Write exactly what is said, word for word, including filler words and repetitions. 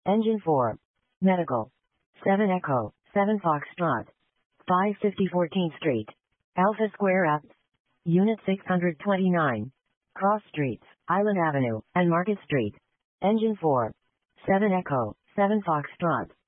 Engine four. Medical. seven Echo, seven Foxtrot. five fifty fourteenth Street. Alpha Square Up. Unit six hundred twenty-nine. Cross Streets, Island Avenue, and Market Street. Engine four. seven Echo, seven Foxtrot.